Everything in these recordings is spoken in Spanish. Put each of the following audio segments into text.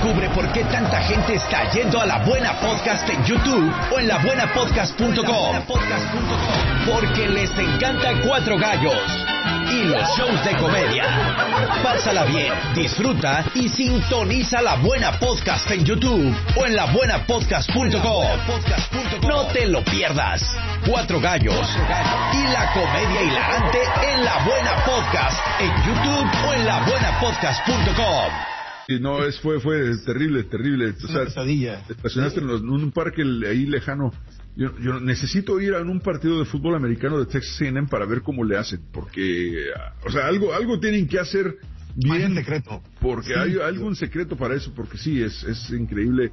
Descubre por qué tanta gente está yendo a La Buena Podcast en YouTube o en labuenapodcast.com. Porque les encanta Cuatro Gallos y los shows de comedia. Pásala bien, disfruta y sintoniza La Buena Podcast en YouTube o en labuenapodcast.com. No te lo pierdas. Cuatro Gallos y la comedia hilarante en La Buena Podcast en YouTube o en labuenapodcast.com. Y no, fue terrible. O sea, pesadilla. Te estacionaste en un parque ahí lejano. Yo necesito ir a un partido de fútbol americano de Texas A&M para ver cómo le hacen, porque, o sea, algo tienen que hacer bien. Secreto. Porque sí, hay algún secreto para eso, porque sí, es increíble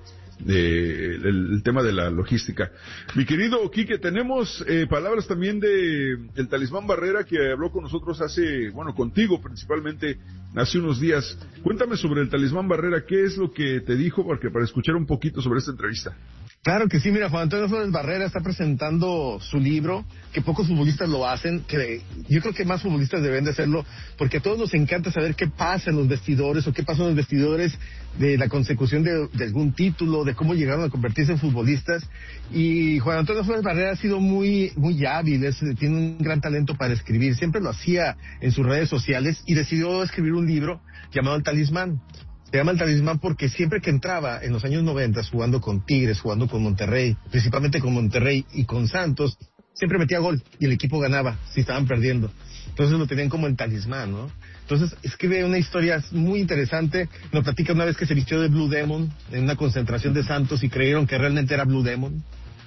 el tema de la logística. Mi querido Quique, tenemos palabras también de el Talismán Barrera, que habló con nosotros contigo principalmente, hace unos días. Cuéntame sobre el Talismán Barrera, ¿qué es lo que te dijo? Porque para escuchar un poquito sobre esta entrevista. Claro que sí, mira, Juan Antonio Flores Barrera está presentando su libro, que pocos futbolistas lo hacen, que yo creo que más futbolistas deben de hacerlo, porque a todos nos encanta saber qué pasa en los vestidores, o qué pasa en los vestidores de la consecución de algún título, de cómo llegaron a convertirse en futbolistas. Y Juan Antonio Flores Barrera ha sido muy hábil, tiene un gran talento para escribir, siempre lo hacía en sus redes sociales, y decidió escribir un libro llamado El Talismán. Se llama El Talismán porque siempre que entraba en los años 90 jugando con Tigres, jugando con Monterrey, principalmente con Monterrey y con Santos, siempre metía gol y el equipo ganaba si estaban perdiendo. Entonces lo tenían como el talismán, ¿no? Entonces escribe una historia muy interesante. Nos platica una vez que se vistió de Blue Demon en una concentración de Santos y creyeron que realmente era Blue Demon.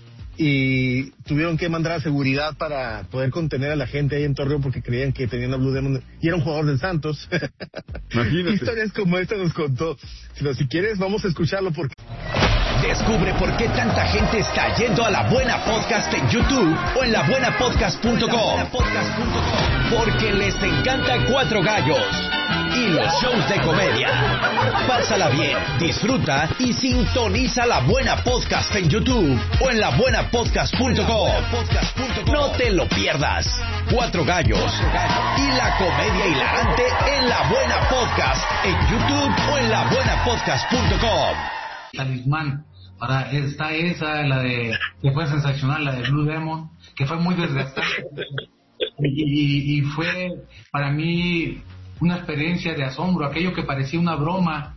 Y tuvieron que mandar a seguridad para poder contener a la gente ahí en Torreón porque creían que tenían a Blue Demon y era un jugador del Santos. Imagínate. Historias como esta nos contó. Pero si quieres vamos a escucharlo porque... Descubre por qué tanta gente está yendo a La Buena Podcast en YouTube o en labuenapodcast.com. Porque les encanta Cuatro Gallos y los shows de comedia. Pásala bien, disfruta y sintoniza La Buena Podcast en YouTube o en labuenapodcast.com. No te lo pierdas. Cuatro Gallos y la comedia hilarante en La Buena Podcast en YouTube o en labuenapodcast.com. Talismán, está esa, la de que fue sensacional, la de Blue Demon, que fue muy desgastante y fue para mí una experiencia de asombro. Aquello que parecía una broma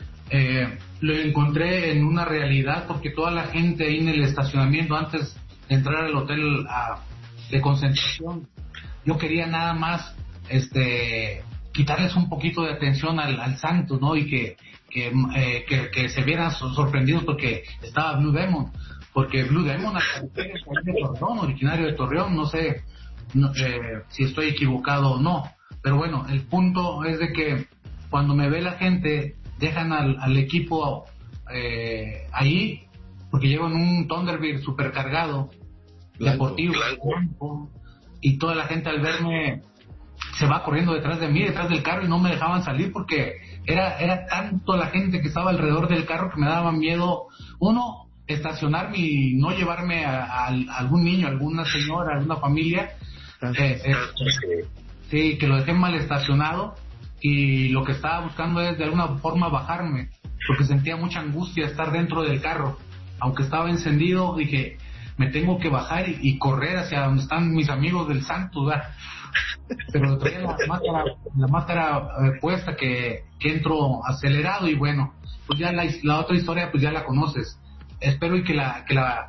lo encontré en una realidad, porque toda la gente ahí en el estacionamiento antes de entrar al hotel de concentración, yo quería nada más quitarles un poquito de atención al Santos, ¿no? Y que se vieran sorprendidos porque estaba Blue Demon, porque Blue Demon es de Torreón, originario de Torreón, no sé si estoy equivocado o no, pero bueno, el punto es de que cuando me ve la gente dejan al equipo ahí porque llevan un Thunderbird supercargado deportivo blanco, y toda la gente al verme se va corriendo detrás de mí, detrás del carro, y no me dejaban salir porque era tanto la gente que estaba alrededor del carro que me daba miedo, uno, estacionarme y no llevarme a algún niño, alguna señora, alguna familia, sí, que lo dejé mal estacionado, y lo que estaba buscando es de alguna forma bajarme, porque sentía mucha angustia estar dentro del carro, aunque estaba encendido. Dije, me tengo que bajar y correr hacia donde están mis amigos del Santos, ¿verdad? Pero traía la máscara puesta, que entro acelerado, y bueno, pues ya la otra historia pues ya la conoces. Espero y que la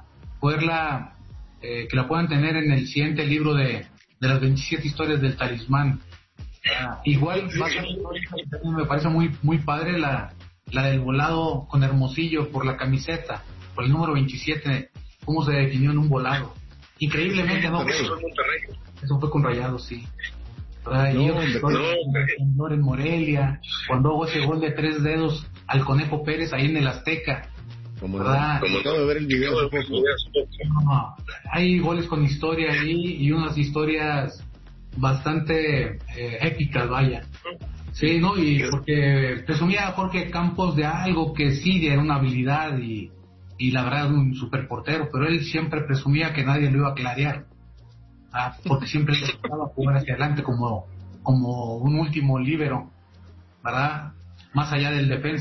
puedan tener en el siguiente libro de las 27 historias del Talismán. Igual me parece muy padre la del volado con Hermosillo por la camiseta, por el número 27, cómo se definió en un volado. Increíblemente, ¿no? Eso fue con Rayados, sí. En Morelia, cuando hago ese gol de 3 dedos al Conejo Pérez ahí en el Azteca. Acabo de ver el video. Hay goles con historia ahí y unas historias bastante épicas, vaya. Sí, ¿no? Y porque presumía Jorge Campos de algo que sí era una habilidad y la verdad es un super portero, pero él siempre presumía que nadie lo iba a clarear. Porque siempre le gustaba jugar hacia adelante como un último líbero, ¿verdad? Más allá del defensa.